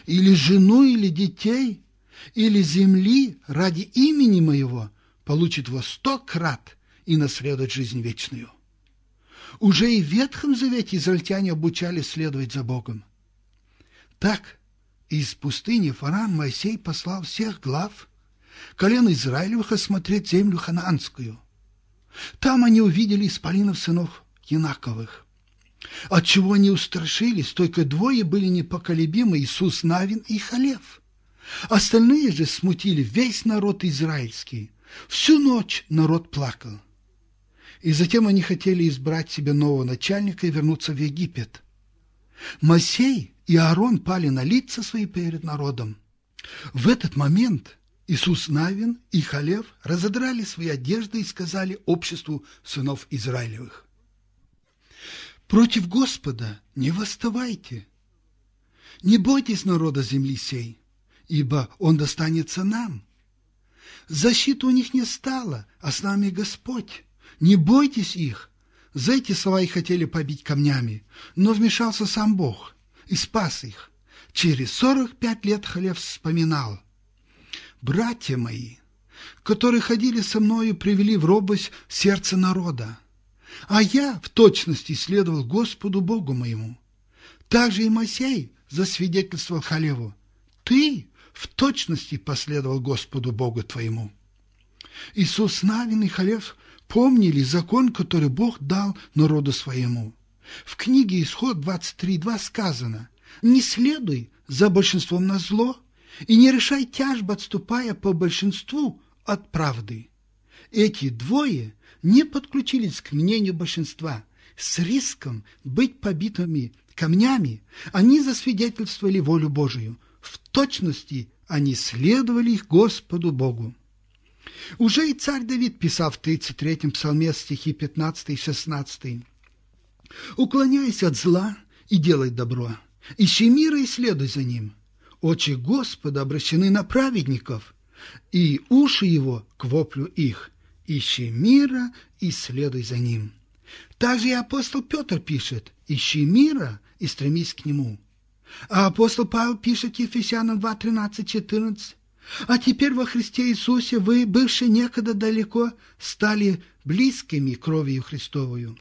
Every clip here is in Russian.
или жену, или детей, или земли ради имени моего, получит во 100 крат и наследует жизнь вечную. Уже и в Ветхом Завете израильтяне обучали следовать за Богом. Так из пустыни фараон Моисей послал всех глав колен Израилевых осмотреть землю ханаанскую. Там они увидели исполинов сынов Янаковых. Отчего они устрашились, только 2 были непоколебимы, Иисус Навин и Халев. Остальные же смутили весь народ израильский. Всю ночь народ плакал. И затем они хотели избрать себе нового начальника и вернуться в Египет. Моисей и Аарон пали на лица свои перед народом. В этот момент Иисус Навин и Халев разодрали свои одежды и сказали обществу сынов Израилевых: «Против Господа не восставайте, не бойтесь народа земли сей, ибо он достанется нам. Защиты у них не стало, а с нами Господь. Не бойтесь их». За эти слова их хотели побить камнями, но вмешался сам Бог и спас их. Через 45 лет Халев вспоминал: «Братья мои, которые ходили со мною, привели в робость сердце народа, а я в точности следовал Господу Богу моему. Также и Моисей засвидетельствовал Халеву: ты в точности последовал Господу Богу твоему». Иисус Навин и Халев помнили закон, который Бог дал народу своему. В книге Исход 23:2 сказано: «Не следуй за большинством на зло, и не решай тяжбы, отступая по большинству от правды». Эти 2 не подключились к мнению большинства. С риском быть побитыми камнями они засвидетельствовали волю Божию. В точности они следовали их Господу Богу. Уже и царь Давид писал в 33-м псалме стихи 15 и 16: «Уклоняйся от зла и делай добро, ищи мира и следуй за ним. Очи Господа обращены на праведников, и уши его к воплю их. Ищи мира и следуй за ним». Также и апостол Петр пишет: «Ищи мира и стремись к нему». А апостол Павел пишет Ефесянам 2:13-14: «А теперь во Христе Иисусе вы, бывшие некогда далеко, стали близкими кровью Христовою.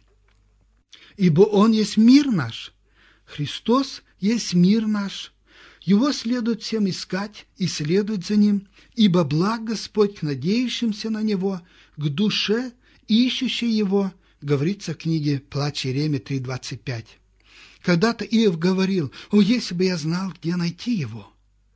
Ибо Он есть мир наш». Христос есть мир наш. Его следует всем искать и следовать за Ним, ибо благ Господь к надеющимся на Него, к душе, ищущей Его, говорится в книге «Плач Иеремии» 3:25. Когда-то Иов говорил: «О, если бы я знал, где найти Его».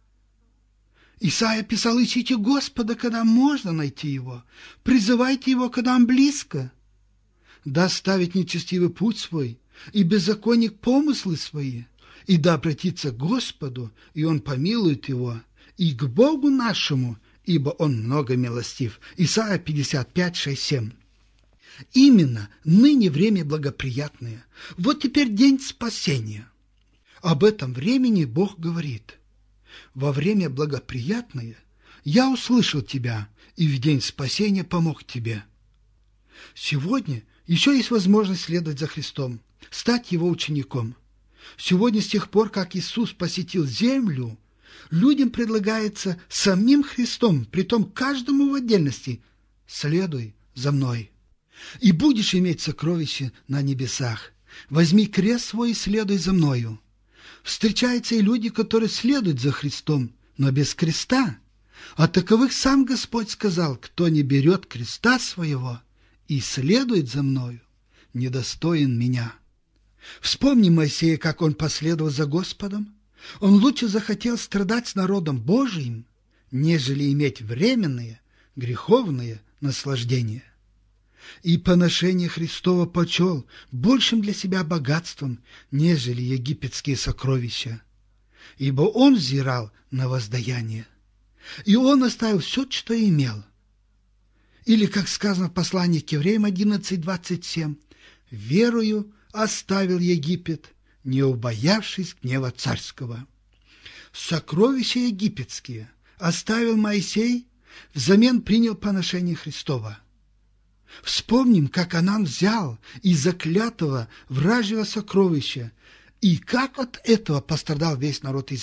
Исайя писал: «Ищите Господа, когда можно найти Его, призывайте Его, когда Он близко. Да оставит нечестивый путь свой, и беззаконник помыслы свои, и да обратится к Господу, и Он помилует его, и к Богу нашему, ибо Он много милостив». Исайя 55:6-7. Именно ныне время благоприятное. Вот теперь день спасения. Об этом времени Бог говорит: «Во время благоприятное я услышал тебя, и в день спасения помог тебе». Сегодня еще есть возможность следовать за Христом, стать Его учеником. Сегодня, с тех пор, как Иисус посетил землю, людям предлагается самим Христом, притом каждому в отдельности: «Следуй за мной, и будешь иметь сокровище на небесах. Возьми крест свой и следуй за мною». Встречаются и люди, которые следуют за Христом, но без креста. А таковых сам Господь сказал: «Кто не берет креста своего и следует за мною, недостоин меня». Вспомни Моисея, как он последовал за Господом. Он лучше захотел страдать с народом Божиим, нежели иметь временные, греховные наслаждения. И поношение Христово почел большим для себя богатством, нежели египетские сокровища, ибо он взирал на воздаяние, и он оставил все, что имел. Или, как сказано в послании к Евреям 11:27: «Верою оставил Египет, не убоявшись гнева царского». Сокровища египетские оставил Моисей, взамен принял поношение Христова. Вспомним, как Анан взял из заклятого вражьего сокровища, и как от этого пострадал весь народ Израиля.